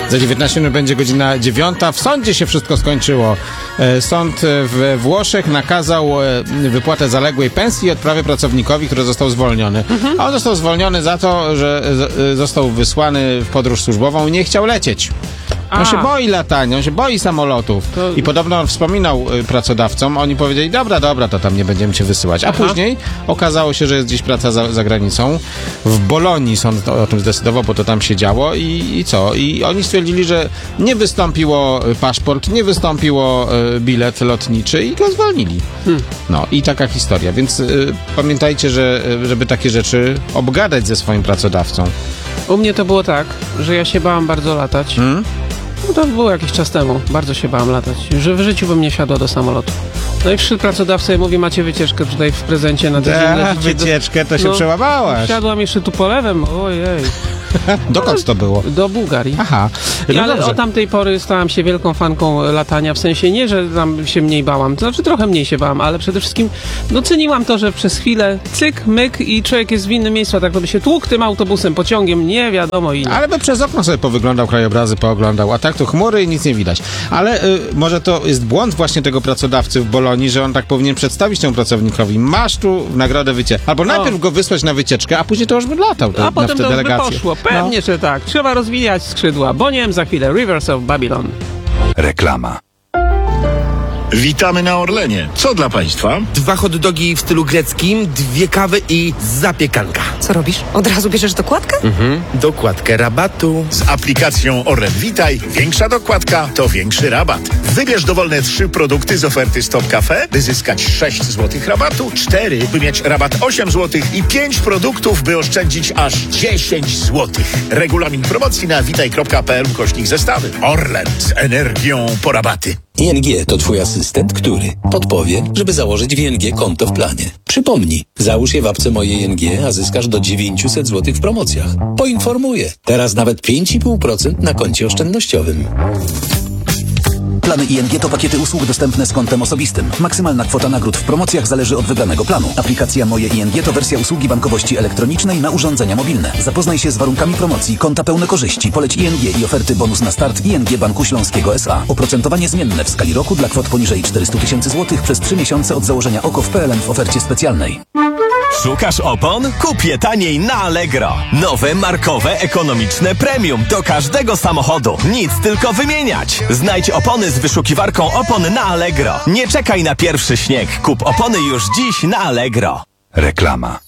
Za 19 minut będzie godzina 9. W sądzie się wszystko skończyło. Sąd w Włoszech nakazał wypłatę zaległej pensji i odprawy pracownikowi, który został zwolniony. A on został zwolniony za to, że został wysłany w podróż służbową i nie chciał lecieć. On się boi latania, on się boi samolotów. I podobno on wspominał pracodawcom, oni powiedzieli, dobra, to tam nie będziemy cię wysyłać. A później okazało się, że jest gdzieś praca za granicą. W Bolonii sąd o tym zdecydował, bo to tam się działo i co? I oni stwierdzili, że nie wystąpiło paszport, nie wystąpiło bilet lotniczy i go zwolnili. No i taka historia, więc pamiętajcie, żeby takie rzeczy obgadać ze swoim pracodawcą. U mnie to było tak, że ja się bałam bardzo latać. No to było jakiś czas temu. Bardzo się bałam latać. Że w życiu bym nie siadła do samolotu. No i przyszedł pracodawca i mówi, macie wycieczkę tutaj w prezencie na tydzień. Wycieczkę, to się przełapałaś. Siadłam jeszcze tu polewem. Ojej. Dokąd to było? Do Bułgarii. Aha. No ale dobrze. od tamtej pory stałam się wielką fanką latania, w sensie nie, że tam się mniej bałam, to znaczy trochę mniej się bałam, ale przede wszystkim doceniłam to, że przez chwilę cyk, myk i człowiek jest w innym miejscu, a tak to by się tłukł tym autobusem, pociągiem, nie wiadomo ile. Ale by przez okno sobie powyglądał, krajobrazy pooglądał, a tak to chmury i nic nie widać. Ale może to jest błąd właśnie tego pracodawcy w Bolonii, że on tak powinien przedstawić temu pracownikowi, masz tu w nagrodę wycieczkę. Albo najpierw go wysłać na wycieczkę, a później to już by latał. A potem to już by delegację. poszło. Pewnie, że tak. Trzeba rozwijać skrzydła. Boniem za chwilę. Rivers of Babylon. Reklama. Witamy na Orlenie. Co dla Państwa? 2 hot dogi w stylu greckim, 2 kawy i zapiekanka. Co robisz? Od razu bierzesz dokładkę? Dokładkę rabatu. Z aplikacją Orlen Witaj większa dokładka to większy rabat. Wybierz dowolne 3 produkty z oferty Stop Cafe, by zyskać 6 zł rabatu, 4, by mieć rabat 8 zł i 5 produktów, by oszczędzić aż 10 zł. Regulamin promocji na witaj.pl/zestawy. Orlen z energią po rabaty. ING to Twój asystent, który podpowie, żeby założyć w ING konto w planie. Przypomnij, załóż je w apce Moje ING, a zyskasz do 900 zł w promocjach. Poinformuję, teraz nawet 5,5% na koncie oszczędnościowym. Plany ING to pakiety usług dostępne z kontem osobistym. Maksymalna kwota nagród w promocjach zależy od wybranego planu. Aplikacja Moje ING to wersja usługi bankowości elektronicznej na urządzenia mobilne. Zapoznaj się z warunkami promocji, konta pełne korzyści, poleć ING i oferty bonus na start ING Banku Śląskiego S.A. Oprocentowanie zmienne w skali roku dla kwot poniżej 400 000 złotych przez 3 miesiące od założenia OKO w PLN w ofercie specjalnej. Szukasz opon? Kup je taniej na Allegro. Nowe, markowe, ekonomiczne premium do każdego samochodu. Nic tylko wymieniać. Znajdź opony z wyszukiwarką opon na Allegro. Nie czekaj na pierwszy śnieg. Kup opony już dziś na Allegro. Reklama.